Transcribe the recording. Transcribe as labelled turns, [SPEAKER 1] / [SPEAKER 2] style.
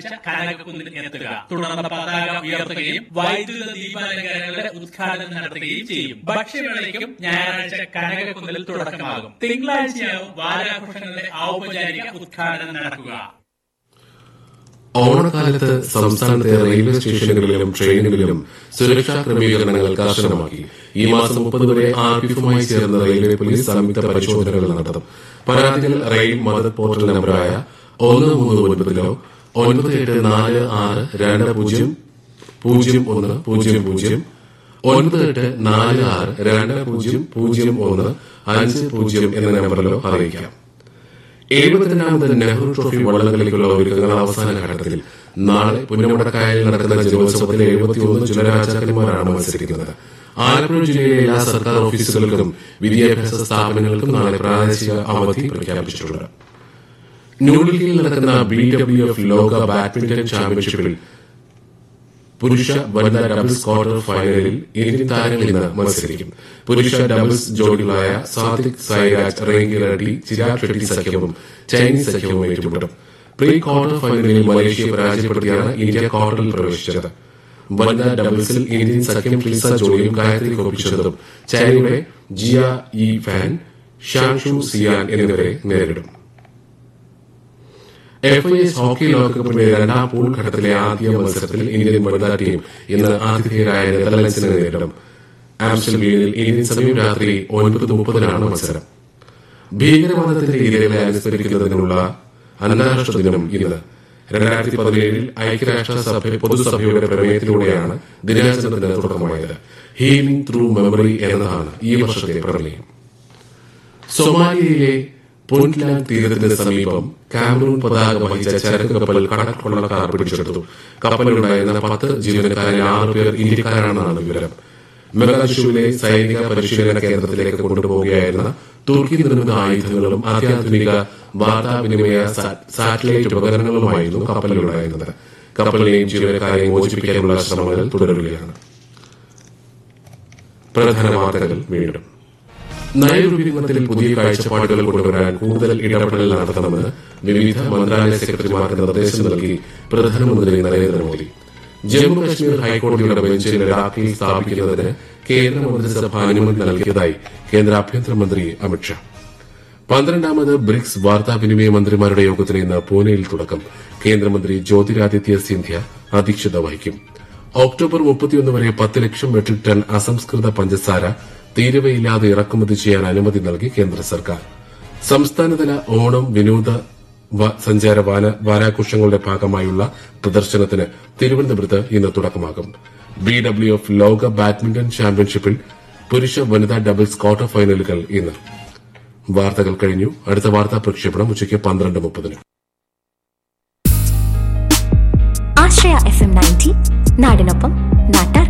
[SPEAKER 1] കനകക്കുന്നിൽ എത്തുക. തുടർന്ന് പതാക ഉയർത്തുകയും വൈദ്യുത ദീപാലങ്കാരങ്ങളുടെ ഉദ്ഘാടനം നടത്തുകയും ചെയ്യും. ഭക്ഷ്യമേളയ്ക്കും ഞായറാഴ്ച കനകക്കുന്നിൽ തുടക്കമാകും. തിങ്കളാഴ്ചയാവും വാരാഘോഷങ്ങളുടെ ഔപചാരിക ഉദ്ഘാടനം നടക്കുക.
[SPEAKER 2] ഓണക്കാലത്ത് സംസ്ഥാനത്തെ റെയിൽവേ സ്റ്റേഷനുകളിലും ട്രെയിനുകളിലും സുരക്ഷാ ക്രമീകരണങ്ങൾ കർശനമാക്കി. ഈ മാസം 30 വരെ ആർപിഎഫുമായി ചേർന്ന് റെയിൽവേ പോലീസ് സംയുക്ത പരിശോധനകൾ നടത്തും. പരാതികൾ റെയിൽ മദത് പോർട്ടൽ നമ്പറായ 139 98462000 9846200150 എന്ന നമ്പറിലോ അറിയിക്കാം. 72ാമത് നെഹ്റു ട്രോഫി വള്ളംകളിക്കുള്ള ഒരുക്കങ്ങൾ അവസാന ഘട്ടത്തിൽ. നാളെ പുന്നമടക്കായലിൽ നടക്കുന്ന ജലോത്സവത്തിൽ 71 ജലരാജാക്കന്മാരാണ് മത്സരിക്കുന്നത്. ആലപ്പുഴ ജില്ലയിലെ എല്ലാ സർക്കാർ ഓഫീസുകൾക്കും വിദ്യാഭ്യാസ സ്ഥാപനങ്ങൾക്കും നാളെ പ്രാദേശിക അവധി പ്രഖ്യാപിച്ചിട്ടുണ്ട്. ന്യൂഡൽഹിയിൽ നടക്കുന്ന BWF ലോക ബാഡ്മിന്റൺ ചാമ്പ്യൻഷിപ്പിൽ പുരുഷ വനിതാ ഡബിൾസ് ക്വാർട്ടർ ഫൈനലിൽ ഇന്ത്യൻ താരങ്ങൾ ഇന്ന് മത്സരിക്കും. പുരുഷ ഡബിൾസ് ജോഡികളായ സാത്വിക് സായിരാജ് റെഡ്ഡി ചിരാഗ് ഷെട്ടി സഖ്യവും ചൈനീസ് സഖ്യവും ഏറ്റുമുട്ടും. പ്രീ ക്വാർട്ടർ ഫൈനലിൽ മലേഷ്യയെ പരാജയപ്പെടുത്തിയാണ് ഇന്ത്യ ക്വാർട്ടറിൽ പ്രവേശിച്ചത്. വനിതാ ഡബിൾസിൽ ഇന്ത്യൻ സഖ്യം ക്ലിസ ജോളിയും ഗായത്രി കോപ്പിച്ചതും ചൈനയുടെ ജിയ ഇ ഫാൻ, ഷാൻഷു സിയാൻ എന്നിവരെ നേരിടും. FIS ഹോക്കി ലോകകപ്പിന്റെ രണ്ടാം പൂൾ ഘട്ടത്തിലെ ആദ്യ മത്സരത്തിൽ ഇന്ത്യൻ വനിതാ ടീം ഇന്ന് ആതിഥേയരായ നെതർലൻഡ്സിനെ നേരിടും. ആംസ്റ്റർഡാമിൽ ഇന്ത്യൻ സമയം രാത്രി 9:30 മത്സരം. ഭീകരവാദത്തിന്റെ ഇരകളെ അനുസ്മരിക്കുന്നതിനുള്ള അന്താരാഷ്ട്ര ദിനം ഇന്ന്. 2017 ഐക്യരാഷ്ട്ര പൊതുസഭയുടെ പ്രമേയത്തിലൂടെയാണ് ദിനാചരണത്തിന് തുടക്കമായത്. ഹീലിംഗ് ത്രൂ മെമ്മറി എന്നതാണ് ഈ വർഷത്തെ പ്രമേയം. സൊമാലിയയിലെ പുന്റ്ലാൻഡ് തീരത്തിന് സമീപം കാമറൂൺ പതാക വഹിച്ച ചരക്ക് കപ്പൽ കടൽക്കൊള്ളക്കാർ പിടിച്ചെടുത്തു. കപ്പലിലുണ്ടായിരുന്ന 10 ജീവനക്കാരിൽ 6 പേർ ഇന്ത്യക്കാരാണെന്നാണ് വിവരം. മെഗാദിഷുവിലെ സൈനിക പരിശീലന കേന്ദ്രത്തിലേക്ക് കൊണ്ടുപോവുകയായിരുന്ന തുർക്കി നിർമ്മിത ആയുധങ്ങളും അത്യാധുനിക വാർത്താവിനിമയ സാറ്റലൈറ്റ് ഉപകരണങ്ങളുമായിരുന്നു കപ്പലിലുണ്ടായിരുന്നത്. കപ്പലിനെയും ജീവനക്കാരെയും മോചിപ്പിക്കാനുള്ള ശ്രമങ്ങൾ തുടരുകയാണ്. പ്രധാന വാർത്തകൾ വീണ്ടും. നയരൂപീകരണത്തിൽ പുതിയ കാഴ്ചപ്പാടുകൾ കൊണ്ടുവരാൻ കൂടുതൽ ഇടപെടൽ നടത്തണമെന്ന് വിവിധ മന്ത്രാലയ സെക്രട്ടറിമാർക്ക് നിർദ്ദേശം നൽകി പ്രധാനമന്ത്രി നരേന്ദ്രമോദി. ജമ്മുകശ്മീർ ഹൈക്കോടതിയുടെ ബെഞ്ച് ലഡാക്കിൽ സ്ഥാപിക്കുന്നതിന് കേന്ദ്രമന്ത്രിസഭ അനുമതി നൽകിയതായി കേന്ദ്ര ആഭ്യന്തരമന്ത്രി അമിത്ഷാ. 12ാമത് ബ്രിക്സ് വാർത്താവിനിമയ മന്ത്രിമാരുടെ യോഗത്തിന് ഇന്ന് പൂനെയിൽ തുടക്കം. കേന്ദ്രമന്ത്രി ജ്യോതിരാദിത്യ സിന്ധ്യ അധ്യക്ഷത വഹിക്കും. ഒക്ടോബർ 31 വരെ 10 ലക്ഷം മെട്രിക് ടൺ അസംസ്കൃത പഞ്ചസാര തീരുവയില്ലാതെ ഇറക്കുമതി ചെയ്യാൻ അനുമതി നൽകി കേന്ദ്ര സർക്കാർ. സംസ്ഥാനതല ഓണം വിനോദ സഞ്ചാര വാരാഘോഷങ്ങളുടെ ഭാഗമായുള്ള പ്രദർശനത്തിന് തിരുവനന്തപുരത്ത് ഇന്ന് തുടക്കമാകും. BWF ലോക ബാഡ്മിന്റൺ ചാമ്പ്യൻഷിപ്പിൽ പുരുഷ വനിതാ ഡബിൾസ് ക്വാർട്ടർ ഫൈനലുകൾ ഇന്ന്. വാർത്തകൾ കഴിഞ്ഞു. അടുത്ത വാർത്താ പ്രക്ഷേപണം ഉച്ചയ്ക്ക് 12:30.
[SPEAKER 3] ആശ്രയ FM 90 നാടിനൊപ്പം നാട്ടാർ.